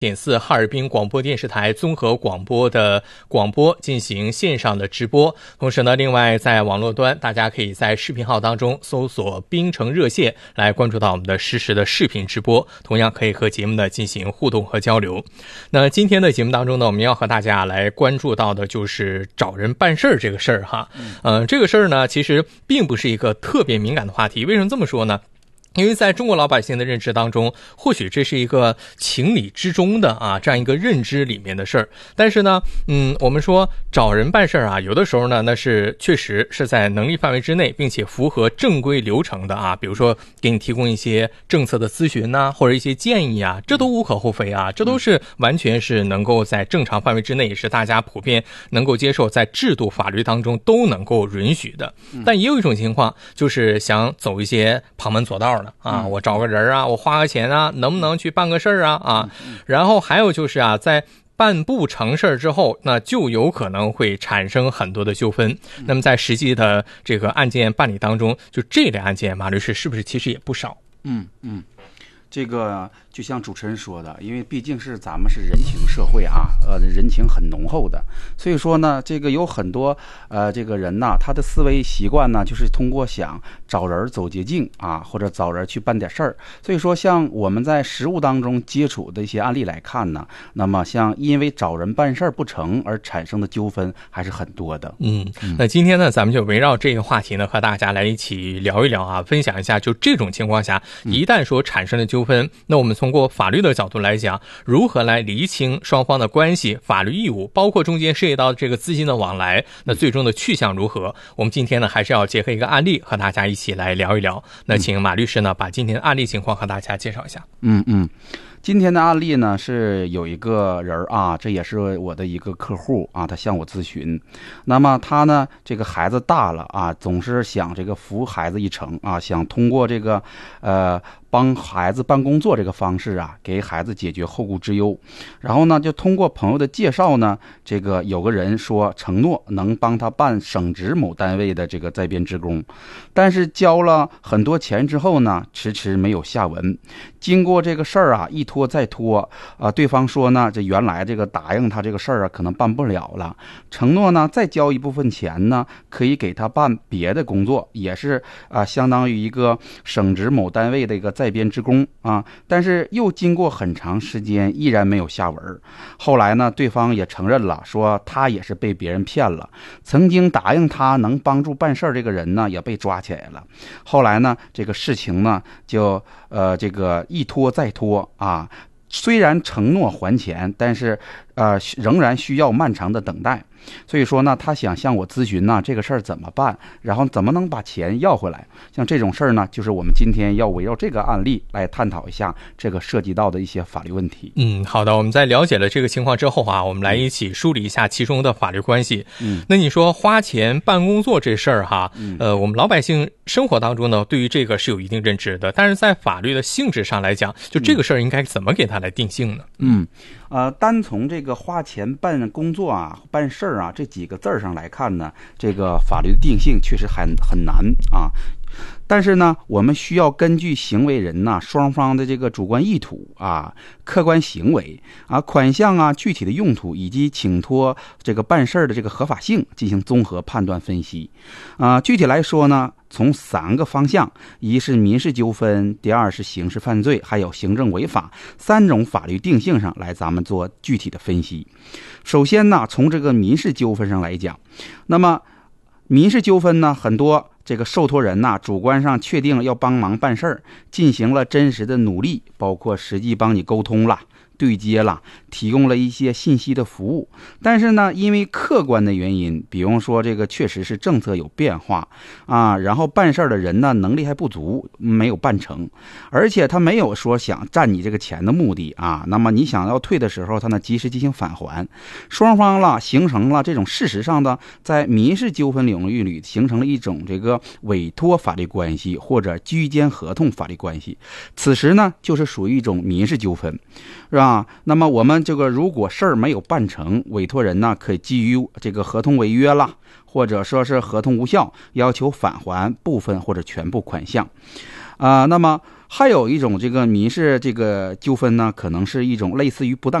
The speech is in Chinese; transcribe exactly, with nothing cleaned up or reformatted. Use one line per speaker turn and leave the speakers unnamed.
点四哈尔滨广播电视台综合广播的广播进行线上的直播。同时呢，另外在网络端，大家可以在视频号当中搜索冰城热线来关注到我们的实时的视频直播，同样可以和节目呢进行互动和交流。那今天的节目当中呢，我们要和大家来关注到的就是找人办事儿这个事儿哈。嗯、呃，这个事儿呢其实并不是一个特别敏感的话题。为什么这么说呢？因为在中国老百姓的认知当中，或许这是一个情理之中的啊这样一个认知里面的事儿。但是呢，嗯，我们说找人办事儿啊，有的时候呢，那是确实是在能力范围之内，并且符合正规流程的啊。比如说给你提供一些政策的咨询呐、啊，或者一些建议啊，这都无可厚非啊，这都是完全是能够在正常范围之内，也是大家普遍能够接受，在制度法律当中都能够允许的。但也有一种情况，就是想走一些旁门左道的。啊，我找个人啊，我花个钱啊，能不能去办个事儿啊？啊，然后还有就是啊，在办不成事儿之后，那就有可能会产生很多的纠纷。那么在实际的这个案件办理当中，就这类案件，马律师是不是其实也不少？
嗯嗯，这个就像主持人说的，因为毕竟是咱们是人情社会啊，呃，人情很浓厚的，所以说呢，这个有很多呃这个人呐，他的思维习惯呢，就是通过想找人走捷径啊，或者找人去办点事儿。所以说，像我们在实务当中接触的一些案例来看呢，那么像因为找人办事儿不成而产生的纠纷还是很多的。
嗯，那今天呢，咱们就围绕这个话题呢，和大家来一起聊一聊啊，分享一下，就这种情况下，一旦说产生了纠纷，那我们通过法律的角度来讲，如何来厘清双方的关系、法律义务，包括中间涉及到这个资金的往来，那最终的去向如何？我们今天呢，还是要结合一个案例和大家一起来聊一聊。那请马律师呢，把今天的案例情况和大家介绍一下。
嗯嗯。今天的案例呢，是有一个人啊，这也是我的一个客户啊，他向我咨询。那么他呢，这个孩子大了啊，总是想这个扶孩子一程啊，想通过这个呃帮孩子办工作这个方式啊，给孩子解决后顾之忧。然后呢，就通过朋友的介绍呢，这个有个人说承诺能帮他办省直某单位的这个在编职工，但是交了很多钱之后呢，迟迟没有下文。经过这个事儿啊，一拖再拖啊，对方说呢，这原来这个答应他这个事儿啊，可能办不了了，承诺呢再交一部分钱呢，可以给他办别的工作，也是啊，相当于一个省直某单位的一个在编职工啊。但是又经过很长时间，依然没有下文。后来呢，对方也承认了，说他也是被别人骗了，曾经答应他能帮助办事儿这个人呢，也被抓起来了。后来呢，这个事情呢，就呃这个一拖再拖啊。虽然承诺还钱，但是呃仍然需要漫长的等待。所以说呢，他想向我咨询呢，这个事儿怎么办，然后怎么能把钱要回来。像这种事儿呢，就是我们今天要围绕这个案例来探讨一下这个涉及到的一些法律问题。
嗯，好的，我们在了解了这个情况之后啊，我们来一起梳理一下其中的法律关系。嗯，那你说花钱办工作这事儿哈，呃，我们老百姓生活当中呢，对于这个是有一定认知的，但是在法律的性质上来讲，就这个事儿应该怎么给它来定性呢？
嗯，呃，单从这个花钱办工作啊、办事儿啊这几个字儿上来看呢，这个法律的定性确实很很难啊。但是呢，我们需要根据行为人呐、啊、双方的这个主观意图啊、客观行为啊、款项啊、具体的用途以及请托这个办事儿的这个合法性进行综合判断分析啊。具体来说呢，从三个方向，一是民事纠纷，第二是刑事犯罪，还有行政违法三种法律定性上来，咱们做具体的分析。首先呢，从这个民事纠纷上来讲，那么民事纠纷呢，很多这个受托人呐、啊，主观上确定要帮忙办事儿，进行了真实的努力，包括实际帮你沟通了、对接了，提供了一些信息的服务。但是呢，因为客观的原因，比方说这个确实是政策有变化啊，然后办事儿的人呢能力还不足，没有办成，而且他没有说想占你这个钱的目的啊。那么你想要退的时候，他呢及时进行返还，双方了形成了这种事实上的在民事纠纷领域里形成了一种这个委托法律关系或者居间合同法律关系，此时呢就是属于一种民事纠纷，是吧？那么我们这个如果事儿没有办成，委托人呢可以基于这个合同违约了，或者说是合同无效，要求返还部分或者全部款项。 啊、那么还有一种这个民事这个纠纷呢，可能是一种类似于不当